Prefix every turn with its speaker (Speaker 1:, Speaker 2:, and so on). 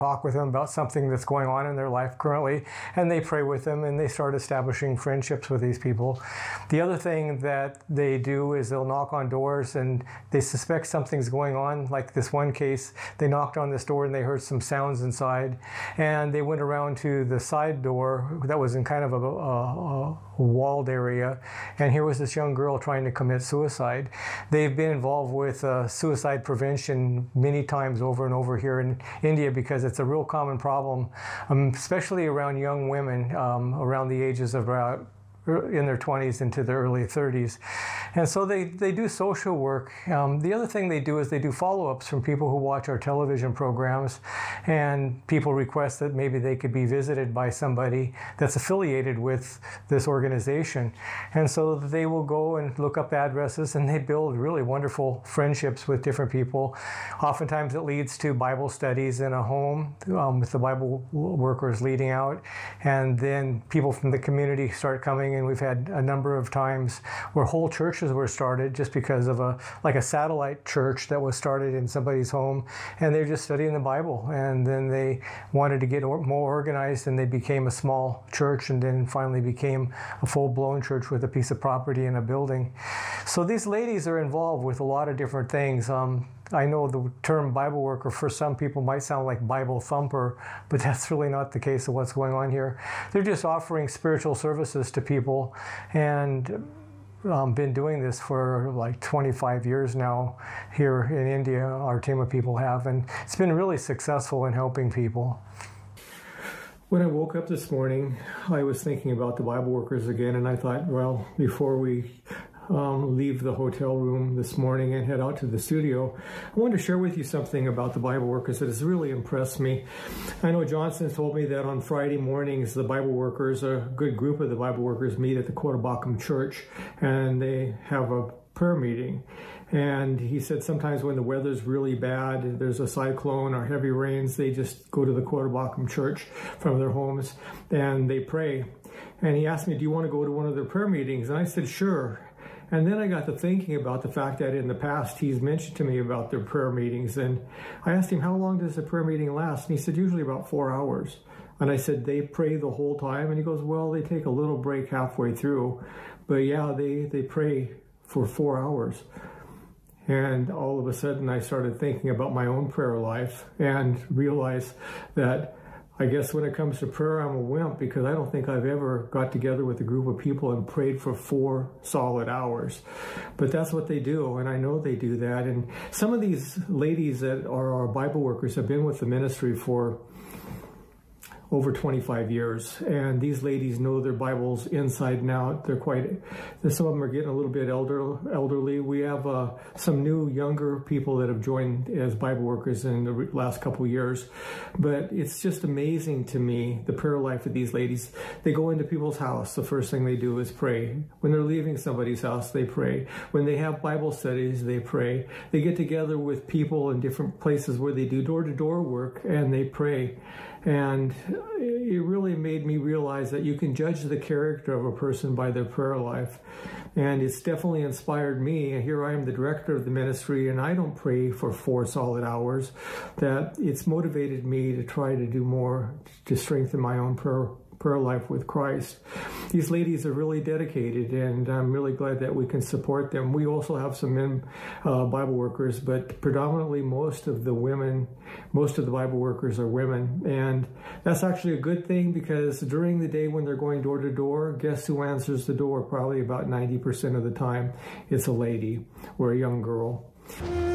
Speaker 1: talk with them about something that's going on in their life currently, and they pray with them and they start establishing friendships with these people. The other thing that they do is they'll knock on doors and they suspect something's going on. Like this one case, they knocked on this door and they heard some sounds inside, and they went around to the side door that was in kind of a walled area, and here was this young girl trying to commit suicide. They've been involved with suicide prevention many times over and over here in India because it's a real common problem, especially around young women around the ages of about in their 20s into their early 30s. And so they do social work. The other thing they do is they do follow-ups from people who watch our television programs, and people request that maybe they could be visited by somebody that's affiliated with this organization. And so they will go and look up addresses, and they build really wonderful friendships with different people. Oftentimes it leads to Bible studies in a home with the Bible workers leading out, and then people from the community start coming, and we've had a number of times where whole churches were started just because of a satellite church that was started in somebody's home, and they're just studying the Bible, and then they wanted to get more organized, and they became a small church, and then finally became a full-blown church with a piece of property and a building. So these ladies are involved with a lot of different things. I know the term Bible worker for some people might sound like Bible thumper, but that's really not the case of what's going on here. They're just offering spiritual services to people, and been doing this for like 25 years now here in India. Our team of people have, and it's been really successful in helping people. When I woke up this morning, I was thinking about the Bible workers again, and I thought, well, before we leave the hotel room this morning and head out to the studio, I wanted to share with you something about the Bible workers that has really impressed me. I know Johnson told me that on Friday mornings, the Bible workers, a good group of the Bible workers, meet at the Kotabakkam Church, and they have a prayer meeting. And he said sometimes when the weather's really bad, there's a cyclone or heavy rains, they just go to the Kotabakkam Church from their homes and they pray. And he asked me, do you want to go to one of their prayer meetings? And I said, sure. And then I got to thinking about the fact that in the past he's mentioned to me about their prayer meetings. And I asked him, how long does a prayer meeting last? And he said, usually about 4 hours. And I said, they pray the whole time? And he goes, well, they take a little break halfway through. But yeah, they pray for 4 hours. And all of a sudden I started thinking about my own prayer life and realized that I guess when it comes to prayer, I'm a wimp, because I don't think I've ever got together with a group of people and prayed for 4 solid hours. But that's what they do, and I know they do that. And some of these ladies that are our Bible workers have been with the ministry for over 25 years, and these ladies know their Bibles inside and out. Some of them are getting a little bit elderly. We have some new younger people that have joined as Bible workers in the last couple of years, but it's just amazing to me, the prayer life of these ladies. They go into people's house, the first thing they do is pray. When they're leaving somebody's house, they pray. When they have Bible studies, they pray. They get together with people in different places where they do door-to-door work, and they pray. And it really made me realize that you can judge the character of a person by their prayer life. And it's definitely inspired me. Here I am, the director of the ministry, and I don't pray for 4 solid hours. That it's motivated me to try to do more to strengthen my own prayer life with Christ. These ladies are really dedicated, and I'm really glad that we can support them. We also have some men, Bible workers, but predominantly most of the Bible workers are women. And that's actually a good thing, because during the day when they're going door to door, guess who answers the door? Probably about 90% of the time, it's a lady or a young girl.